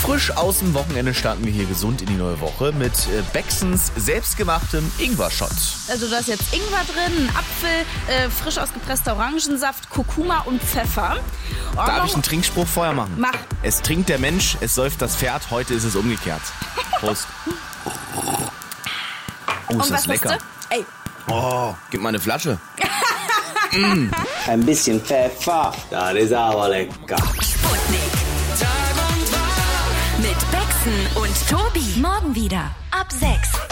Frisch aus dem Wochenende starten wir hier gesund in die neue Woche mit Bexens selbstgemachtem Ingwer-Shot. Also da ist jetzt Ingwer drin, ein Apfel, frisch ausgepresster Orangensaft, Kurkuma und Pfeffer. Darf ich einen Trinkspruch vorher machen? Mach. Es trinkt der Mensch, es säuft das Pferd, heute ist es umgekehrt. Prost. Oh, ist das lecker. Ey. Oh, gib mal eine Flasche. Ein bisschen Pfeffer, das ist aber lecker. Sputnik. Tag und Tag mit Bexen und Tobi. Morgen wieder ab 6.